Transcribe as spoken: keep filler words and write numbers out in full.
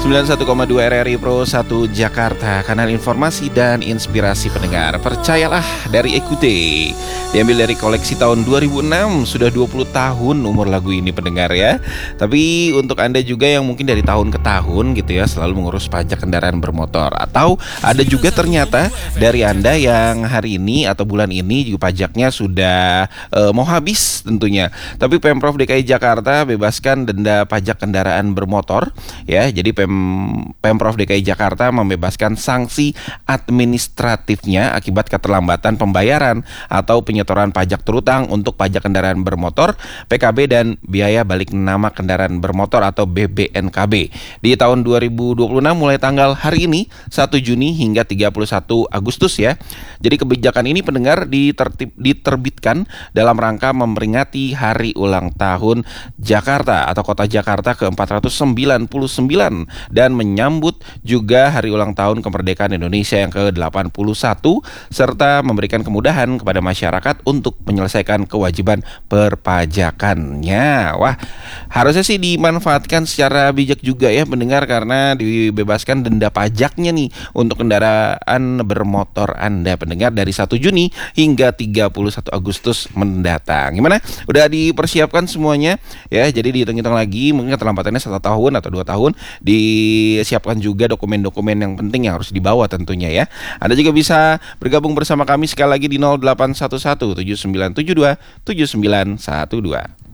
sembilan puluh satu koma dua R R I Pro satu Jakarta, kanal informasi dan inspirasi pendengar. Percayalah dari Ekute. Diambil dari koleksi tahun dua ribu enam, sudah dua puluh tahun umur lagu ini pendengar ya. Tapi untuk Anda juga yang mungkin dari tahun ke tahun gitu ya, selalu mengurus pajak kendaraan bermotor. Atau ada juga ternyata dari Anda yang hari ini atau bulan ini juga pajaknya sudah uh, mau habis tentunya. Tapi Pemprov D K I Jakarta bebaskan denda pajak kendaraan bermotor ya. Jadi Pem Pemprov D K I Jakarta membebaskan sanksi administratifnya akibat keterlambatan pembayaran atau penyetoran pajak terutang untuk pajak kendaraan bermotor, P K B dan biaya balik nama kendaraan bermotor atau B B N K B di tahun dua ribu dua puluh enam mulai tanggal hari ini satu Juni hingga tiga puluh satu Agustus ya. Jadi kebijakan ini pendengar ditertib, diterbitkan dalam rangka memperingati hari ulang tahun Jakarta atau Kota Jakarta ke empat ratus sembilan puluh sembilan dan menyambut juga hari ulang tahun kemerdekaan Indonesia yang ke delapan puluh satu serta memberikan kemudahan kepada masyarakat untuk menyelesaikan kewajiban perpajakannya. Wah, harusnya sih dimanfaatkan secara bijak juga ya pendengar, karena dibebaskan denda pajaknya nih untuk kendaraan bermotor Anda pendengar dari satu Juni hingga tiga puluh satu Agustus mendatang. Gimana? Udah dipersiapkan semuanya ya? Jadi dihitung-hitung lagi, mungkin keterlambatannya satu tahun atau dua tahun. Disiapkan juga dokumen-dokumen yang penting yang harus dibawa tentunya ya. Anda juga bisa bergabung bersama kami sekali lagi di nol delapan satu satu tujuh sembilan tujuh dua tujuh sembilan satu dua.